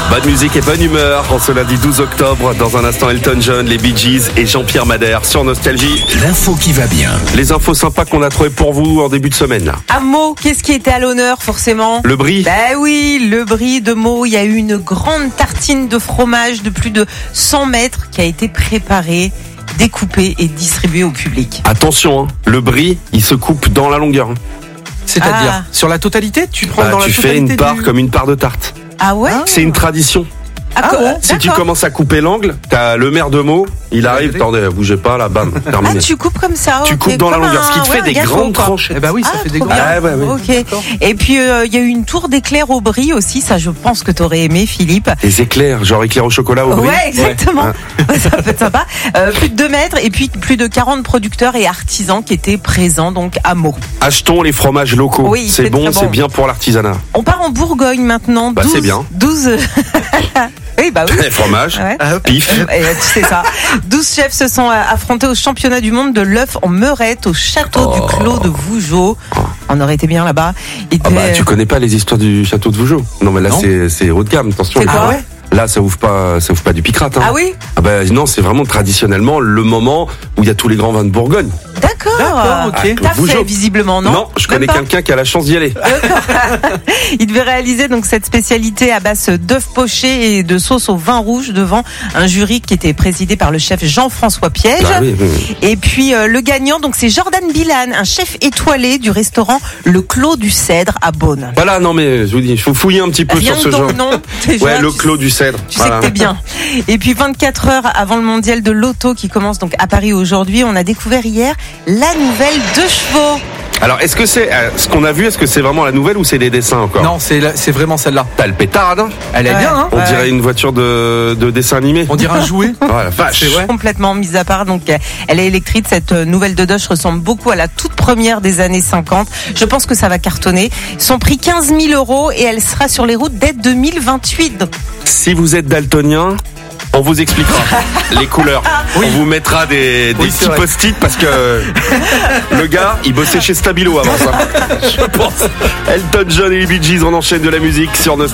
Bonne musique et bonne humeur en ce lundi 12 octobre. Dans un instant, Elton John, les Bee Gees et Jean-Pierre Madère sur Nostalgie. L'info qui va bien. Les infos sympas qu'on a trouvées pour vous en début de semaine. Là. À Meaux, qu'est-ce qui était à l'honneur forcément ? Le brie. Ben oui, le brie de Meaux. Il y a eu une grande tartine de fromage de plus de 100 mètres qui a été préparée, découpée et distribuée au public. Attention, le brie, il se coupe dans la longueur. C'est-à-dire, sur la totalité, tu prends dans la tu totalité fais une part comme une part de tarte. Ah ouais ? C'est une tradition. Si tu commences à couper l'angle, t'as le maire de Meaux, il arrive, attendez, bougez pas, là, bam, terminé. Ah, tu coupes comme ça. Tu coupes dans la longueur, ce qui te fait des gâteau, grandes quoi. tranches. Eh ben oui, ça fait des trop grands. bien. Ouais. Ok. Et puis il y a eu une tour d'éclair au brie aussi, ça je pense que t'aurais aimé, Philippe. Des éclairs, genre éclairs au chocolat au brie. Ouais, exactement. Ouais, ça peut être sympa. Plus de 2 mètres et puis plus de 40 producteurs et artisans qui étaient présents donc à Meaux. Achetons les fromages locaux. Oui, c'est c'est bon, très bon. c'est bien pour l'artisanat. On part en Bourgogne maintenant. Bah, c'est bien. 12. Oui, bah oui. Les fromages, Ouais. pif. Et, tu sais ça. 12 chefs se sont affrontés au championnat du monde de l'œuf en Meurette au château du Clos de Vougeot. On aurait été bien là-bas. Tu connais pas les histoires du château de Vougeot? Non, mais là, c'est haut de gamme, attention. C'est quoi? Ah ouais? Là, ça ouvre pas du picrate. Hein. Ah oui? Ah bah, non, c'est vraiment traditionnellement le moment où il y a tous les grands vins de Bourgogne. D'accord. Ok. T'as Vougeot. fait visiblement, non? Non, je Même connais pas quelqu'un qui a la chance d'y aller. Il devait réaliser donc cette spécialité à base d'œufs pochés et de sauce au vin rouge devant un jury qui était présidé par le chef Jean-François Piège. Ah oui. Et puis le gagnant, donc c'est Jordan Bilan, un chef étoilé du restaurant Le Clos du Cèdre à Beaune. Voilà, non, mais je vous dis, il faut fouiller un petit peu Rien sur ce que dans genre. le nom, déjà, Ouais, le Clos du Cèdre. Tu sais que t'es bien. Et puis 24 heures avant le mondial de l'auto qui commence donc à Paris aujourd'hui, on a découvert hier la nouvelle 2 chevaux. Alors, est-ce que c'est ce qu'on a vu, est-ce que c'est vraiment la nouvelle ou c'est des dessins encore? Non, c'est vraiment celle-là. T'as le pétard, hein? Elle est bien, hein? On dirait une voiture de dessin animé. On dirait un jouet. Oh la vache. C'est vrai. Complètement mise à part, donc elle est électrique. Cette nouvelle Dodoche ressemble beaucoup à la toute première des années 50. Je pense que ça va cartonner. Son prix 15 000 € et elle sera sur les routes dès 2028. Si vous êtes daltonien, on vous expliquera les couleurs. On vous mettra des Oui, petits c'est vrai. post-it parce que le gars, il bossait chez Stabilo avant ça. Je pense. Elton John et les Bee Gees, on enchaîne de la musique sur notre